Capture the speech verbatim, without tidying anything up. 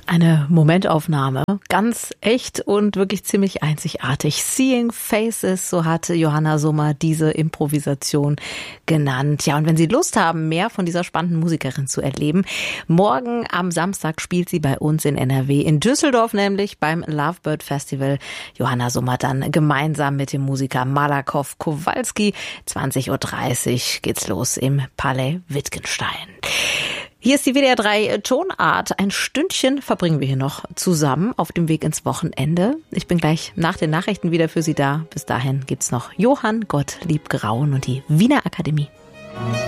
Eine Momentaufnahme, ganz echt und wirklich ziemlich einzigartig. Seeing Faces, so hatte Johanna Summer diese Improvisation genannt. Ja, und wenn Sie Lust haben, mehr von dieser spannenden Musikerin zu erleben, morgen am Samstag spielt sie bei uns in N R W, in Düsseldorf nämlich beim Lovebird Festival. Johanna Summer dann gemeinsam mit dem Musiker Malakow Kowalski. zwanzig Uhr dreißig geht's los im Palais Wittgenstein. Hier ist die W D R drei Tonart. Ein Stündchen verbringen wir hier noch zusammen auf dem Weg ins Wochenende. Ich bin gleich nach den Nachrichten wieder für Sie da. Bis dahin gibt's noch Johann Gottlieb Graun und die Wiener Akademie.